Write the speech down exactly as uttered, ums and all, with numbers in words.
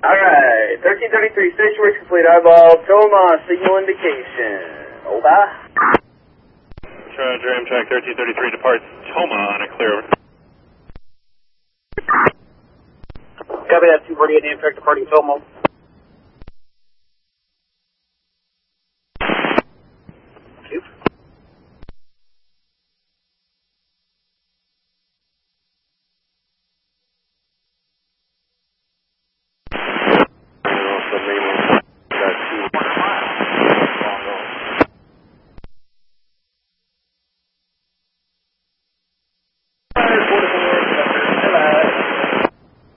Alright, thirteen thirty-three, station works complete. Eyeball, Toma, signal indication. Over. Roger, Amtrak thirteen thirty-three departs Toma on a clear. Copy that, two forty-eight Amtrak departing Toma.